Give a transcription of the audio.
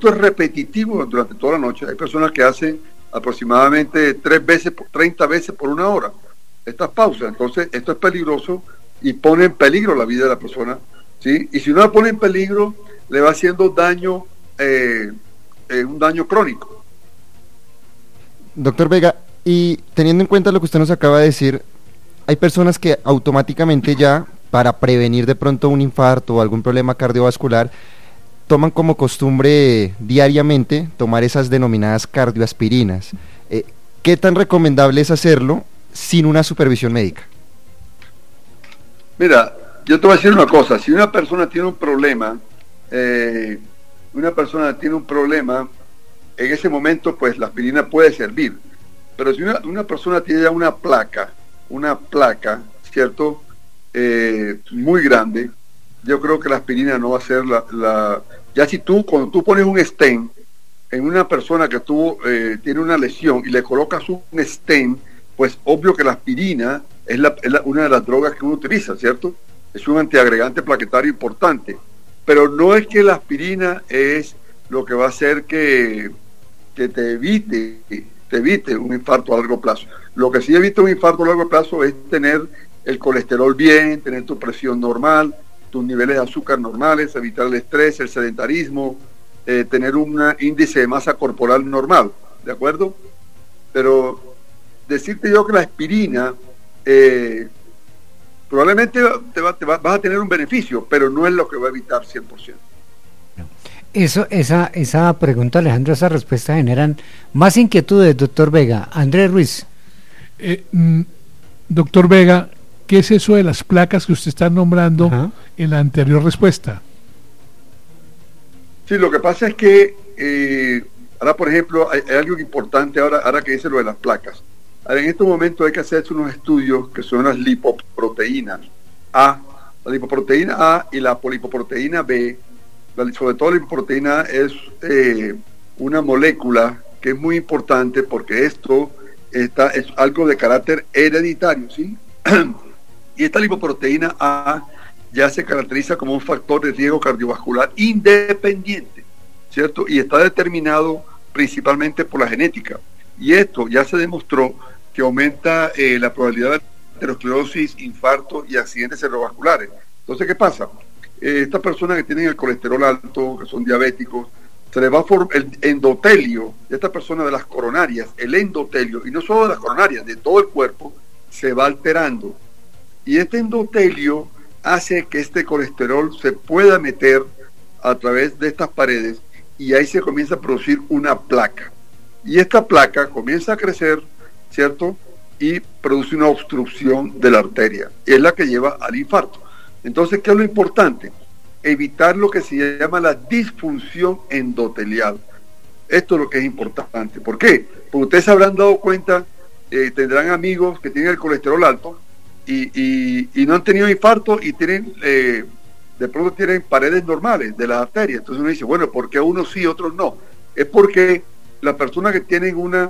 esto es repetitivo durante toda la noche, hay personas que hacen aproximadamente 30 veces por una hora estas pausas. Entonces esto es peligroso y pone en peligro la vida de la persona, ¿sí? Y si no la pone en peligro, le va haciendo daño, un daño crónico. Doctor Vega, y teniendo en cuenta lo que usted nos acaba de decir, hay personas que automáticamente ya, para prevenir de pronto un infarto o algún problema cardiovascular, toman como costumbre diariamente tomar esas denominadas cardioaspirinas. ¿Qué tan recomendable es hacerlo sin una supervisión médica? Mira, yo te voy a decir una cosa, si una persona tiene un problema, en ese momento pues la aspirina puede servir, pero si una persona tiene ya una placa, ¿cierto? Muy grande, yo creo que la aspirina no va a ser ya si cuando tú pones un stent en una persona que tiene una lesión y le colocas un stent, pues obvio que la aspirina es una de las drogas que uno utiliza, ¿cierto? Es un antiagregante plaquetario importante, pero no es que la aspirina es lo que va a hacer que te evite un infarto a largo plazo. Lo que sí evita un infarto a largo plazo es tener el colesterol bien, tener tu presión normal, tus niveles de azúcar normales, evitar el estrés, el sedentarismo, tener un índice de masa corporal normal, ¿de acuerdo? Pero decirte yo que la aspirina probablemente vas a tener un beneficio, pero no es lo que va a evitar 100%. Esa pregunta, Alejandro, esa respuesta generan más inquietudes, doctor Vega. Andrés Ruiz. Doctor Vega, ¿qué es eso de las placas que usted está nombrando? Ajá. En la anterior respuesta? Sí, lo que pasa es que ahora, por ejemplo, hay algo importante ahora que dice lo de las placas. Ahora, en estos momentos hay que hacerse unos estudios que son las lipoproteínas A, la lipoproteína A y la polipoproteína B. Sobre todo la lipoproteína A es una molécula que es muy importante porque esto es algo de carácter hereditario, ¿sí? Y esta lipoproteína A ya se caracteriza como un factor de riesgo cardiovascular independiente, ¿cierto? Y está determinado principalmente por la genética. Y esto ya se demostró que aumenta la probabilidad de aterosclerosis, infarto y accidentes cerebrovasculares. Entonces, ¿qué pasa? Estas personas que tienen el colesterol alto, que son diabéticos, se les va a formar el endotelio de esta persona, de las coronarias, el endotelio, y no solo de las coronarias, de todo el cuerpo, se va alterando. Y este endotelio hace que este colesterol se pueda meter a través de estas paredes y ahí se comienza a producir una placa. Y esta placa comienza a crecer, ¿cierto? Y produce una obstrucción de la arteria. Y es la que lleva al infarto. Entonces, ¿qué es lo importante? Evitar lo que se llama la disfunción endotelial. Esto es lo que es importante. ¿Por qué? Porque ustedes se habrán dado cuenta, tendrán amigos que tienen el colesterol alto y no han tenido infarto y tienen, de pronto tienen paredes normales de las arterias. Entonces uno dice, bueno, ¿por qué unos sí y otros no? Es porque las personas que tienen una